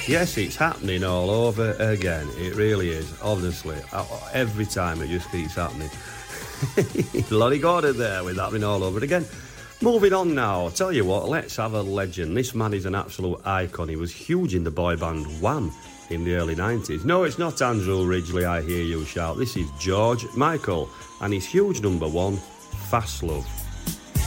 Yes, it's happening all over again. It really is, honestly. Every time it just keeps happening. Lonnie Gordon there with happening all over again. Moving on now, I'll tell you what, let's have a legend. This man is an absolute icon. He was huge in the boy band Wham in the early 90s. No, it's not Andrew Ridgeley, I hear you shout. This is George Michael and his huge number one, Fast Love.